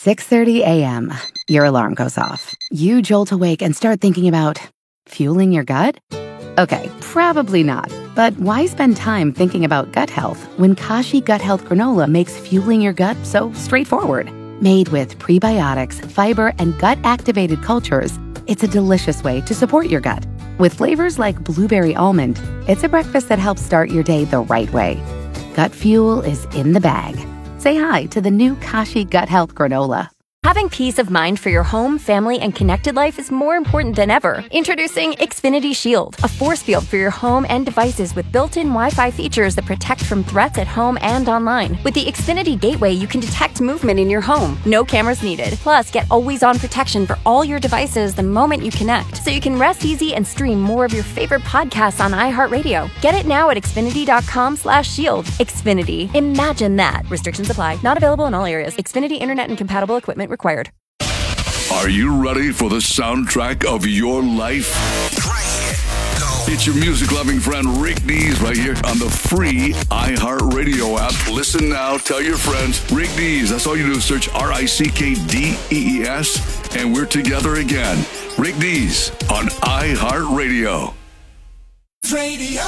6:30 a.m. Your alarm goes off. You jolt awake and start thinking about fueling your gut? Okay, probably not. But why spend time thinking about gut health when Kashi Gut Health Granola makes fueling your gut so straightforward? Made with prebiotics, fiber, and gut-activated cultures, it's a delicious way to support your gut. With flavors like blueberry almond, it's a breakfast that helps start your day the right way. Gut fuel is in the bag. Say hi to the new Kashi Gut Health Granola. Having peace of mind for your home, family, and connected life is more important than ever. Introducing Xfinity Shield, a force field for your home and devices with built-in Wi-Fi features that protect from threats at home and online. With the Xfinity Gateway, you can detect movement in your home. No cameras needed. Plus, get always-on protection for all your devices the moment you connect, so you can rest easy and stream more of your favorite podcasts on iHeartRadio. Get it now at Xfinity.com/shield. Xfinity. Imagine that. Restrictions apply. Not available in all areas. Xfinity Internet and compatible equipment required. Are you ready for the soundtrack of your life? It's your music-loving friend Rick Dees right here on the free iHeartRadio app. Listen now, tell your friends. Rick Dees, that's all you do is search RickDees, and we're together again. Rick Dees on iHeartRadio. Radio.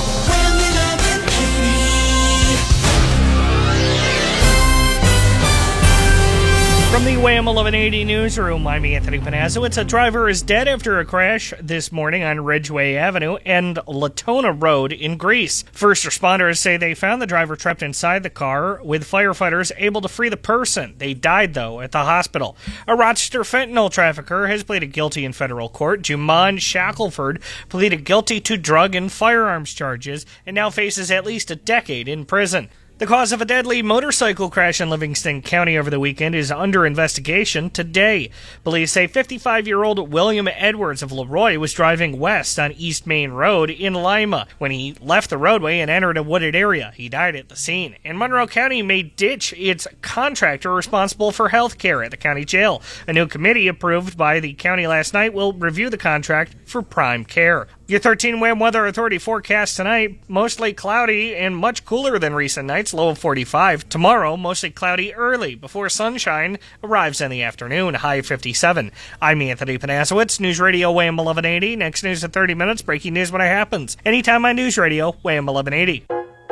From the Wham 1180 newsroom, I'm Anthony Panazowitz. A driver is dead after a crash this morning on Ridgeway Avenue and Latona Road in Greece. First responders say they found the driver trapped inside the car, with firefighters able to free the person. They died, though, at the hospital. A Rochester fentanyl trafficker has pleaded guilty in federal court. Juman Shackelford pleaded guilty to drug and firearms charges and now faces at least a decade in prison. The cause of a deadly motorcycle crash in Livingston County over the weekend is under investigation today. Police say 55-year-old William Edwards of Leroy was driving west on East Main Road in Lima when he left the roadway and entered a wooded area. He died at the scene. And Monroe County may ditch its contractor responsible for health care at the county jail. A new committee approved by the county last night will review the contract for prime care. Your 13 Wham Weather Authority forecast tonight, mostly cloudy and much cooler than recent nights, low of 45. Tomorrow, mostly cloudy early before sunshine arrives in the afternoon, high of 57. I'm Anthony Panazowitz, News Radio Wham 1180. Next news in 30 minutes, breaking news when it happens. Anytime on News Radio Wham 1180.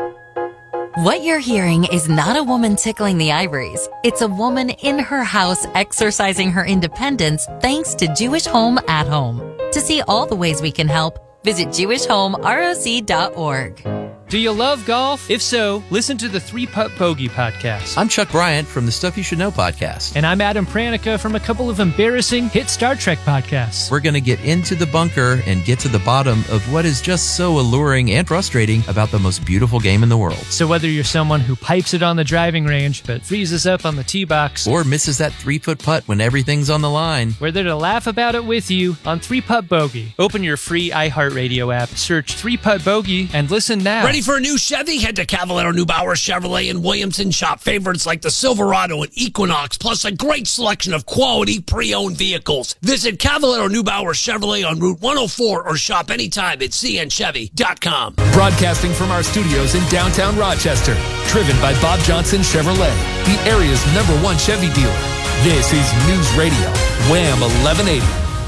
What you're hearing is not a woman tickling the ivories. It's a woman in her house exercising her independence thanks to Jewish Home at Home. To see all the ways we can help, visit jewishhomeroc.org. Do you love golf? If so, listen to the 3-Putt Bogey podcast. I'm Chuck Bryant from the Stuff You Should Know podcast. And I'm Adam Pranica from a couple of embarrassing hit Star Trek podcasts. We're going to get into the bunker and get to the bottom of what is just so alluring and frustrating about the most beautiful game in the world. So whether you're someone who pipes it on the driving range but freezes up on the tee box, or misses that 3-foot putt when everything's on the line, we're there to laugh about it with you on 3-Putt Bogey. Open your free iHeartRadio app, search 3-Putt Bogey, and listen now. Ready for a new Chevy? Head to Cavallaro Neubauer Chevrolet in Williamson. Shop favorites like the Silverado and Equinox, plus a great selection of quality pre-owned vehicles. Visit Cavallaro Neubauer Chevrolet on Route 104 or shop anytime at cnchevy.com. Broadcasting from our studios in downtown Rochester, driven by Bob Johnson Chevrolet, the area's #1 Chevy dealer. This is News Radio Wham 1180.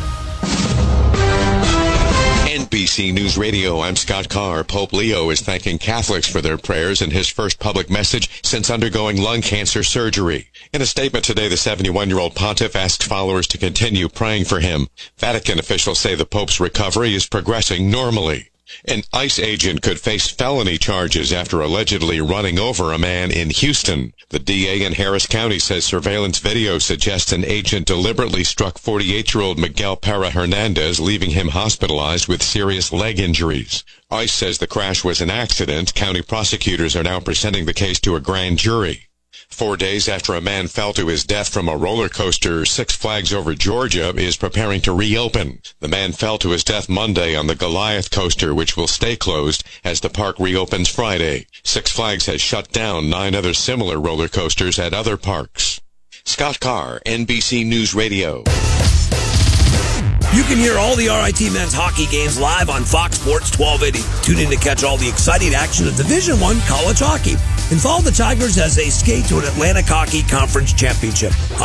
NBC News Radio, I'm Scott Carr. Pope Leo is thanking Catholics for their prayers in his first public message since undergoing lung cancer surgery. In a statement today, the 71-year-old pontiff asked followers to continue praying for him. Vatican officials say the Pope's recovery is progressing normally. An ICE agent could face felony charges after allegedly running over a man in Houston. The DA in Harris County says surveillance video suggests an agent deliberately struck 48-year-old Miguel Parra Hernandez, leaving him hospitalized with serious leg injuries. ICE says the crash was an accident. County prosecutors are now presenting the case to a grand jury. 4 days after a man fell to his death from a roller coaster, Six Flags Over Georgia is preparing to reopen. The man fell to his death Monday on the Goliath coaster, which will stay closed as the park reopens Friday. Six Flags has shut down 9 other similar roller coasters at other parks. Scott Carr, NBC News Radio. You can hear all the RIT men's hockey games live on Fox Sports 1280. Tune in to catch all the exciting action of Division I college hockey. And follow the Tigers as they skate to an Atlantic Hockey Conference championship.